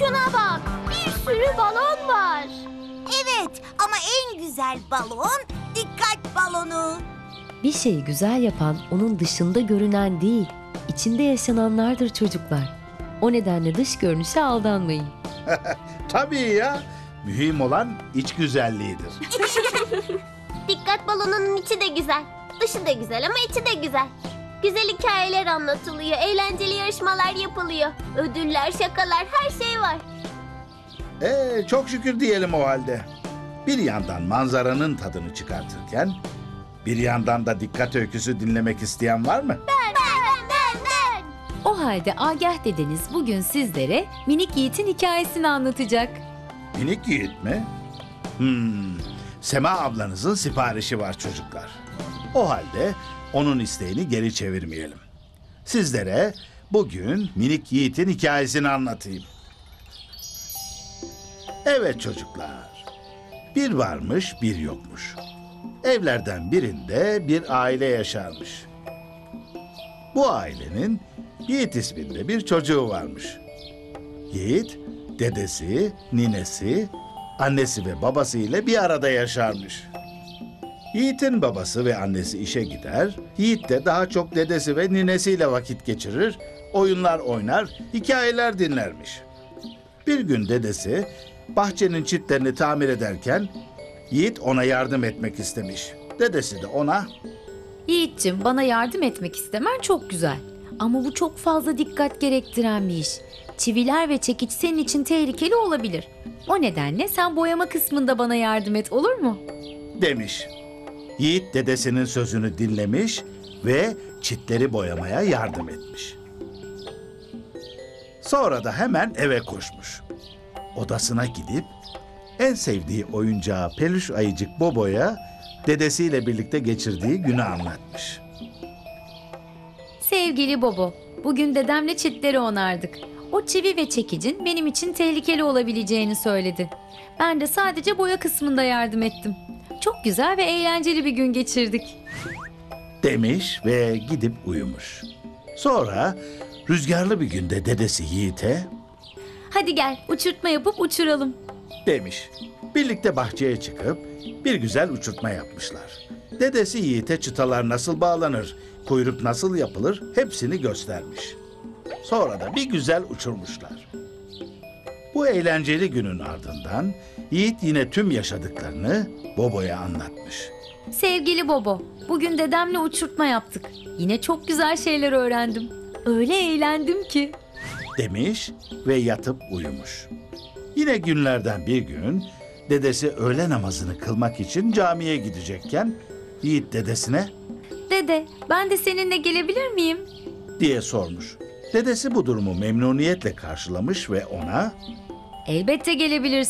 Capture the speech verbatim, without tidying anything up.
Şuna bak, bir sürü balon var. Evet ama en güzel balon dikkat balonu. Bir şeyi güzel yapan onun dışında görünen değil, içinde yaşananlardır çocuklar. O nedenle dış görünüşe aldanmayın. Tabii ya. Mühim olan iç güzelliğidir. Dikkat balonunun içi de güzel. Dışı da güzel ama içi de güzel. Güzel hikayeler anlatılıyor, eğlenceli yarışmalar yapılıyor. Ödüller, şakalar, her şey var. Ee, çok şükür diyelim o halde. Bir yandan manzaranın tadını çıkartırken, bir yandan da dikkat öyküsü dinlemek isteyen var mı? Ben, ben, ben, ben. O halde Agah dedeniz bugün sizlere minik Yiğit'in hikayesini anlatacak. Minik Yiğit mi? Hmm, Sema ablanızın siparişi var çocuklar. O halde onun isteğini geri çevirmeyelim. Sizlere bugün minik Yiğit'in hikayesini anlatayım. Evet çocuklar. Bir varmış, bir yokmuş. Evlerden birinde bir aile yaşarmış. Bu ailenin Yiğit isminde bir çocuğu varmış. Yiğit, dedesi, ninesi, annesi ve babası ile bir arada yaşarmış. Yiğit'in babası ve annesi işe gider, Yiğit de daha çok dedesi ve ninesiyle vakit geçirir, oyunlar oynar, hikayeler dinlermiş. Bir gün dedesi bahçenin çitlerini tamir ederken Yiğit ona yardım etmek istemiş. Dedesi de ona Yiğit'cim, bana yardım etmek istemen çok güzel. Ama bu çok fazla dikkat gerektiren bir iş. Çiviler ve çekiç senin için tehlikeli olabilir. O nedenle sen boyama kısmında bana yardım et, olur mu? demiş. Yiğit dedesinin sözünü dinlemiş ve çitleri boyamaya yardım etmiş. Sonra da hemen eve koşmuş. Odasına gidip en sevdiği oyuncağı peluş ayıcık Bobo'ya dedesiyle birlikte geçirdiği günü anlatmış. Sevgili Bobo, bugün dedemle çitleri onardık. O çivi ve çekicin benim için tehlikeli olabileceğini söyledi. Ben de sadece boya kısmında yardım ettim. Çok güzel ve eğlenceli bir gün geçirdik. Demiş ve gidip uyumuş. Sonra rüzgarlı bir günde dedesi Yiğit'e Hadi gel, uçurtma yapıp uçuralım. demiş. Birlikte bahçeye çıkıp bir güzel uçurtma yapmışlar. Dedesi Yiğit'e çıtalar nasıl bağlanır, kuyruk nasıl yapılır hepsini göstermiş. Sonra da bir güzel uçurmuşlar. Bu eğlenceli günün ardından Yiğit yine tüm yaşadıklarını Bobo'ya anlatmış. Sevgili Bobo, bugün dedemle uçurtma yaptık. Yine çok güzel şeyler öğrendim. Öyle eğlendim ki. Demiş ve yatıp uyumuş. Yine günlerden bir gün dedesi öğle namazını kılmak için camiye gidecekken Yiğit dedesine Dede, ben de seninle gelebilir miyim? diye sormuş. Dedesi bu durumu memnuniyetle karşılamış ve ona Elbette gelebilirsin.